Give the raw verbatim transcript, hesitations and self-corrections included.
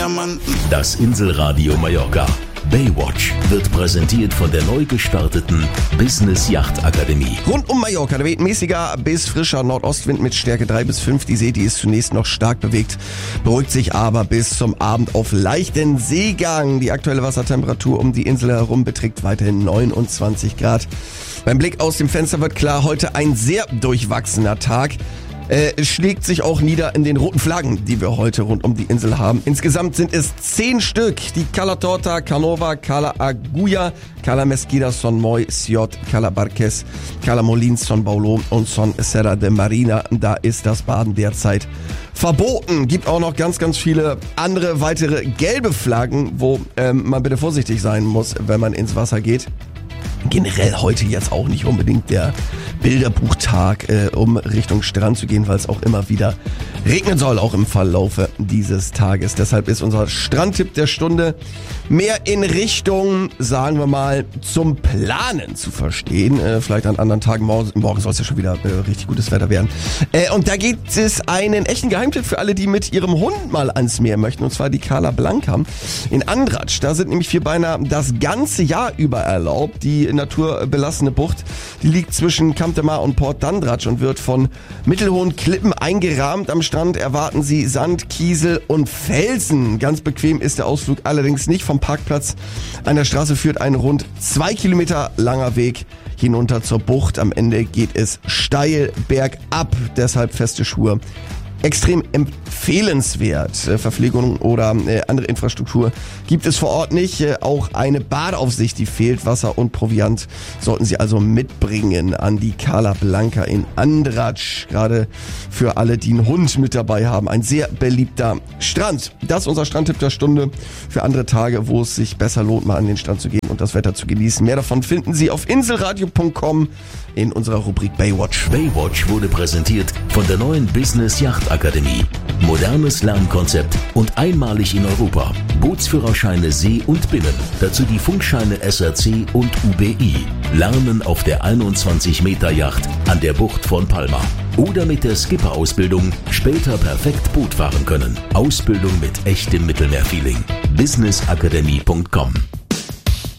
Diamanten. Das Inselradio Mallorca. Baywatch wird präsentiert von der neu gestarteten Business Yacht Akademie. Rund um Mallorca, da weht mäßiger bis frischer Nordostwind mit Stärke drei bis fünf. Die See, die ist zunächst noch stark bewegt, beruhigt sich aber bis zum Abend auf leichten Seegang. Die aktuelle Wassertemperatur um die Insel herum beträgt weiterhin neunundzwanzig Grad. Beim Blick aus dem Fenster wird klar, heute ein sehr durchwachsener Tag. Äh, es schlägt sich auch nieder in den roten Flaggen, die wir heute rund um die Insel haben. Insgesamt sind es zehn Stück. Die Cala Torta, Canova, Cala Agulla, Cala Mesquida, Son Moy, Siot, Cala Barques, Cala Molins, Son Paulo und Son Serra de Marina. Da ist das Baden derzeit verboten. Gibt auch noch ganz, ganz viele andere weitere gelbe Flaggen, wo ähm, man bitte vorsichtig sein muss, wenn man ins Wasser geht. Generell heute jetzt auch nicht unbedingt der Bilderbuchtag, äh, um Richtung Strand zu gehen, weil es auch immer wieder regnen soll, auch im Verlaufe dieses Tages. Deshalb ist unser Strandtipp der Stunde mehr in Richtung, sagen wir mal, zum Planen zu verstehen. Äh, vielleicht an anderen Tagen, morgen, morgen soll es ja schon wieder äh, richtig gutes Wetter werden. Äh, und da gibt es einen echten Geheimtipp für alle, die mit ihrem Hund mal ans Meer möchten, und zwar die Cala Blanca in Andratx. Da sind nämlich Vierbeiner das ganze Jahr über erlaubt. Die naturbelassene Bucht, die liegt zwischen Camp de Mar und Port d'Andratx und wird von mittelhohen Klippen eingerahmt. Am Strand erwarten Sie Sand, Kiesel und Felsen. Ganz bequem ist der Ausflug allerdings nicht. Vom Parkplatz an der Straße führt ein rund zwei Kilometer langer Weg hinunter zur Bucht. Am Ende geht es steil bergab, deshalb feste Schuhe. Extrem empfehlenswert. Verpflegung oder äh, andere Infrastruktur gibt es vor Ort nicht. Äh, auch eine Badeaufsicht, die fehlt. Wasser und Proviant sollten Sie also mitbringen an die Cala Blanca in Andratx. Gerade für alle, die einen Hund mit dabei haben. Ein sehr beliebter Strand. Das ist unser Strandtipp der Stunde für andere Tage, wo es sich besser lohnt, mal an den Strand zu gehen und das Wetter zu genießen. Mehr davon finden Sie auf inselradio punkt com in unserer Rubrik Baywatch. Baywatch wurde präsentiert von der neuen Business Yacht Akademie. Modernes Lernkonzept und einmalig in Europa. Bootsführerscheine See und Binnen. Dazu die Funkscheine S R C und U B I. Lernen auf der einundzwanzig Meter Yacht an der Bucht von Palma. Oder mit der Skipper-Ausbildung später perfekt Boot fahren können. Ausbildung mit echtem Mittelmeerfeeling. business akademie punkt com